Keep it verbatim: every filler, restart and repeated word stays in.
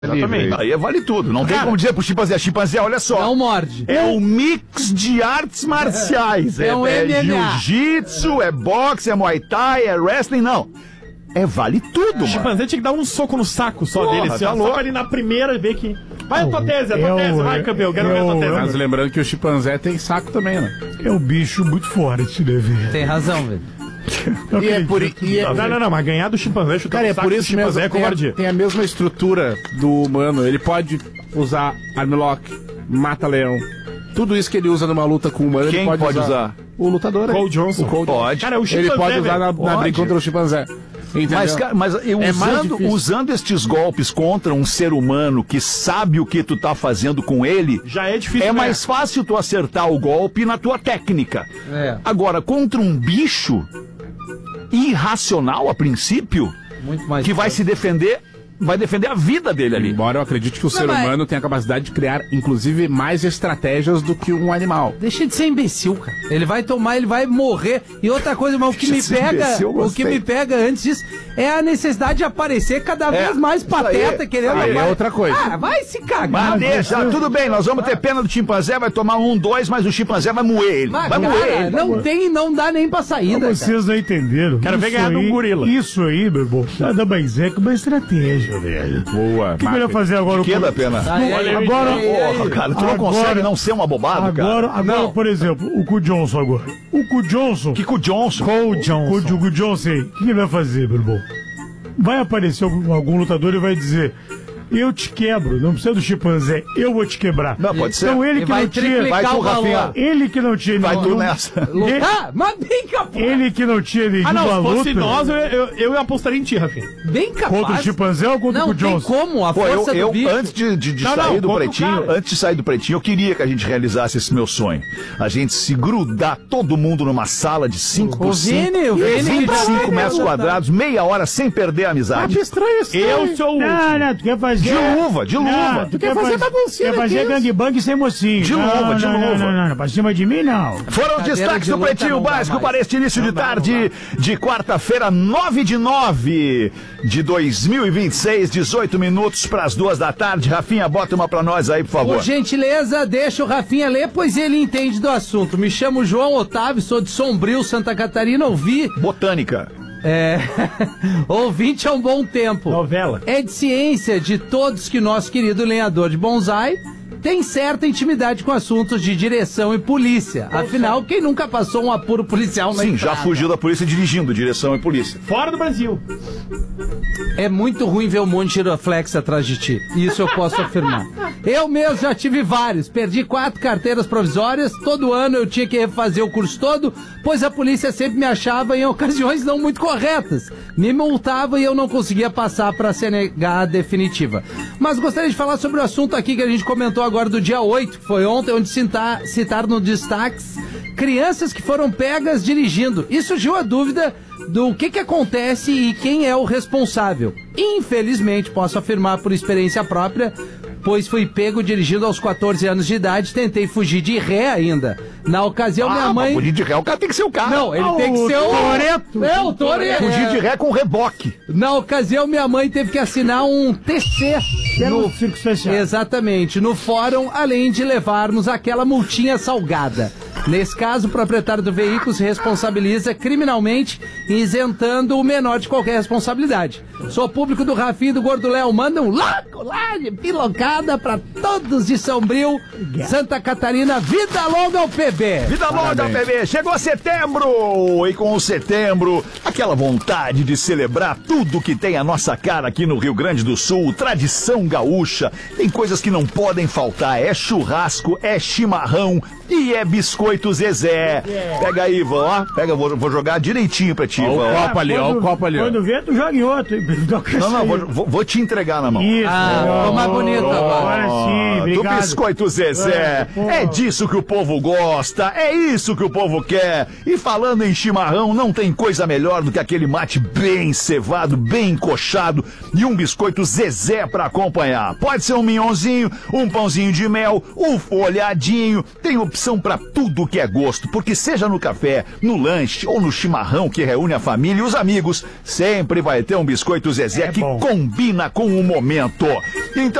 Exatamente. Aí vale tudo. Não tem como dizer pro chimpanzé, chimpanzé, olha só. Não morde. É um mix de artes marciais. É, é um é, M M A. É jiu-jitsu, é boxe, é muay thai, é wrestling, não. É vale tudo, mano. O chimpanzé tinha que dar um soco no saco só Porra, dele, assim, tá ó, louco. só pra ele na primeira ver que... Vai a tua tese, a tua eu- tese, vai campeão, quero ver a tua tese. Mas lembrando que o chimpanzé tem saco também, né? É um bicho muito forte, né, velho? Tem razão, velho. Eu E é por, acredito. e é, Não, não, não, mas ganhar do chimpanzé, chutar cara, no é saco por do isso chimpanzé mesmo. é Tem a, covardia. tem a mesma estrutura do humano. Ele pode usar armlock, mata-leão. Tudo isso que ele usa numa luta com o humano, Quem ele pode, pode usar. usar? O lutador. aí. Cole Johnson. O Cole Pode. Cara, o chimpanzé, Ele pode usar na, velho, na pode. briga contra o chimpanzé. Entendeu? Mas, cara, mas eu É mais usando, difícil. usando estes golpes contra um ser humano que sabe o que tu tá fazendo com ele, Já é difícil, é né? mais fácil tu acertar o golpe na tua técnica. É. Agora, contra um bicho irracional a princípio, Muito mais. que vai se defender, vai defender a vida dele ali. Embora eu acredite que o ser mas- humano tenha a capacidade de criar, inclusive, mais estratégias do que um animal. Deixa de ser imbecil, cara. Ele vai tomar, ele vai morrer. E outra coisa, mas o que Deixa me de ser pega, imbecil, eu o que gostei. me pega antes disso é a necessidade de aparecer cada É, vez mais isso pateta, aí, querendo aí é vai- outra coisa. Ah, vai se cagar. Mas deixa, tudo bem, nós vamos ter pena do chimpanzé, vai tomar um, dois, mas o chimpanzé vai moer ele. Mas, Vai cara, moer ele. não tem, não dá nem pra saída, cara. Vocês não entenderam. Quero ver Isso ganhar de um aí- gorila. Isso aí, meu irmão, nada mais é que uma estratégia, velho. Boa. O que melhor fazer agora? Que da pena. Aí, aí, Agora- aí, aí, Porra, cara, tu não Agora- consegue não ser um abobado, Agora, cara. agora Não. por exemplo, o Cu Johnson agora. O Cu Johnson. Kiko Johnson. Cole Johnson. O Cu Johnson aí. O que ele vai fazer, meu irmão? Vai aparecer algum, algum lutador e vai dizer: eu te quebro, não precisa do chimpanzé, eu vou te quebrar. Não, pode ser. Então ele E que vai não tinha. triplicar Vai tu, o valor. Rafinha. Ele que não tinha. Vai nenhum- tu nessa. Ele, Ah, mas bem capaz. ele que não tinha nenhuma Ah, não, se fosse luta nós, eu, eu, eu apostaria em ti, Rafinha. Bem capaz. contra o chimpanzé ou contra Não o Cu tem Johnson? como, a Pô, eu, força eu do bicho. antes de, de, de Não, sair não, do contra o pretinho, cara. antes de sair do pretinho, eu queria que a gente realizasse esse meu sonho. A gente se grudar todo mundo numa sala de cinco por O cinco, Vini, o Vini, vinte e cinco Vini, metros Vini. quadrados, meia hora sem perder a amizade. estranho isso. Eu sou o Não, último. não, tu quer fazer. De luva, de luva. Não, tu quer fazer baguncinha. Quer fazer gangbang sem mocinho. De Não, luva, de não, luva. Não, não, não, pra cima de mim, não. Foram os Cadeira destaques de do luta Pretinho não dá Básico mais. para este início de tarde de quarta-feira, nove de nove de dois mil e vinte e seis, dezoito minutos para as duas da tarde. Rafinha, bota uma para nós aí, por favor. Por gentileza, deixa o Rafinha ler, pois ele entende do assunto. Me chamo João Otávio, sou de Sombrio, Santa Catarina, ouvi... Botânica. É... ouvinte há um bom tempo. Novela. É de ciência de todos que nosso querido lenhador de bonsai tem certa intimidade com assuntos de direção e polícia. Afinal, quem nunca passou um apuro policial na Sim, já estrada? fugiu da polícia dirigindo, direção e polícia. Fora do Brasil. É muito ruim ver um monte de giroflex atrás de ti. Isso eu posso afirmar. Eu mesmo já tive vários. Perdi quatro carteiras provisórias. Todo ano eu tinha que refazer o curso todo, pois a polícia sempre me achava em ocasiões não muito corretas. Me multava e eu não conseguia passar para a C N H definitiva. Mas gostaria de falar sobre o assunto aqui que a gente comentou agora do dia oito, que foi ontem, onde citar, citar no destaques crianças que foram pegas dirigindo. E surgiu a dúvida do que que acontece e quem é o responsável. Infelizmente, posso afirmar por experiência própria, pois fui pego dirigindo aos quatorze anos de idade, tentei fugir de ré ainda. Na ocasião, minha Ah, mãe... mas fugir de ré, o cara tem que ser o carro. Não, ele Ah, tem que o ser o... Toretto. É, o Toretto. Fugir de ré com reboque. Na ocasião, minha mãe teve que assinar um T C No no... circo especial. Exatamente, no fórum, além de levarmos aquela multinha salgada. Nesse caso, o proprietário do veículo se responsabiliza criminalmente, isentando o menor de qualquer responsabilidade. Sou público do Rafinha e do Gordo Léo. Manda um louco lá de pilocada pra todos de Sombrio, Santa Catarina. Vida longa ao P B. Vida longa, bebê. Chegou setembro. E com o setembro, aquela vontade de celebrar tudo que tem a nossa cara aqui no Rio Grande do Sul. Tradição gaúcha. Tem coisas que não podem faltar. É churrasco, é chimarrão e é biscoito Zezé. Pega aí, Ivan, ó. Pega, vou, vou jogar direitinho pra ti, Ó, Ivan. o ó. copo ali, ó, o copo ali, ó. Quando vê, tu joga em outro. Não, não, vou, vou- vou te entregar na mão. Isso. Ah, ficou mais bonito agora. Agora sim, Do obrigado. Biscoito Zezé. É disso que o povo gosta, é isso que o povo quer. E falando em chimarrão, não tem coisa melhor do que aquele mate bem cevado, bem encoxado e um biscoito Zezé pra acompanhar. Pode ser um minhonzinho, um pãozinho de mel, um folhadinho, tem opção pra tudo tudo que é gosto, porque seja no café, no lanche ou no chimarrão que reúne a família e os amigos, sempre vai ter um biscoito Zezé É que bom. combina com o momento. Então